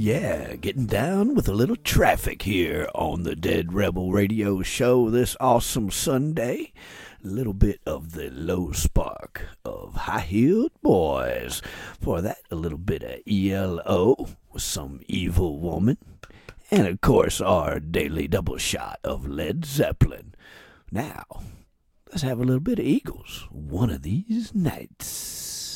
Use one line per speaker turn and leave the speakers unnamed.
yeah, getting down with a little traffic here on the Dead Rebel Radio Show this awesome Sunday. A little bit of the low spark of High-Heeled Boys. For that, a little bit of ELO with some Evil Woman. And of course, our daily double shot of Led Zeppelin. Now, let's have a little bit of Eagles one of these nights.